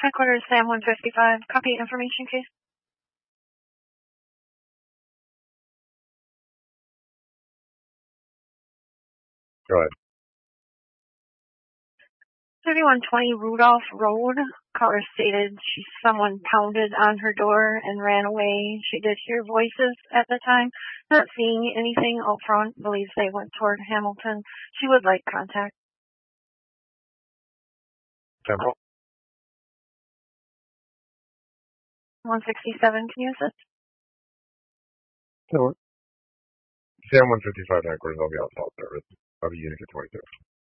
Headquarters, Sam 155. Copy information case. Go ahead. 3120 Rudolph Road. Caller stated someone pounded on her door and ran away. She did hear voices at the time. Not seeing anything out front. Believes they went toward Hamilton. She would like contact. Temple. 167. Can you assist? Sam 155 headquarters. I'll be on call service. I'll be unit 26.